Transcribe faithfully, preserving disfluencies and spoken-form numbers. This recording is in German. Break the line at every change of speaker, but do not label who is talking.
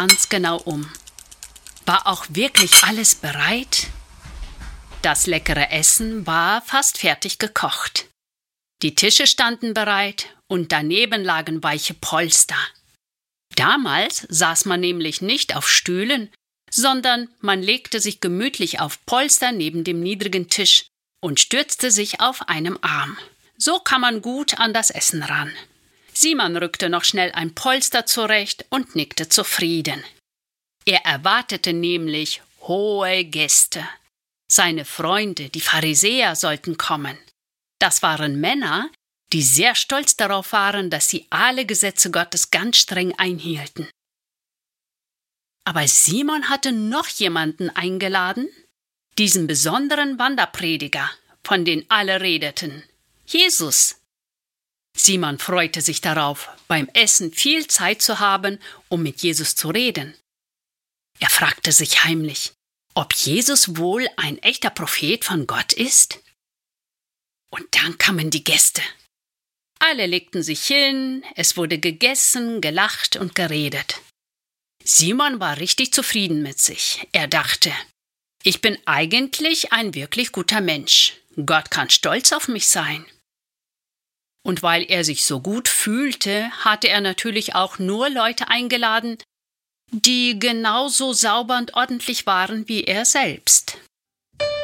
ganz genau um. War auch wirklich alles bereit? Das leckere Essen war fast fertig gekocht. Die Tische standen bereit und daneben lagen weiche Polster. Damals saß man nämlich nicht auf Stühlen, sondern man legte sich gemütlich auf Polster neben dem niedrigen Tisch und stützte sich auf einem Arm. So kam man gut an das Essen ran. Simon rückte noch schnell ein Polster zurecht und nickte zufrieden. Er erwartete nämlich hohe Gäste. Seine Freunde, die Pharisäer, sollten kommen. Das waren Männer, die sehr stolz darauf waren, dass sie alle Gesetze Gottes ganz streng einhielten. Aber Simon hatte noch jemanden eingeladen, diesen besonderen Wanderprediger, von dem alle redeten, Jesus. Simon freute sich darauf, beim Essen viel Zeit zu haben, um mit Jesus zu reden. Er fragte sich heimlich, ob Jesus wohl ein echter Prophet von Gott ist? Und dann kamen die Gäste. Alle legten sich hin, es wurde gegessen, gelacht und geredet. Simon war richtig zufrieden mit sich. Er dachte, ich bin eigentlich ein wirklich guter Mensch. Gott kann stolz auf mich sein. Und weil er sich so gut fühlte, hatte er natürlich auch nur Leute eingeladen, die genauso sauber und ordentlich waren wie er selbst.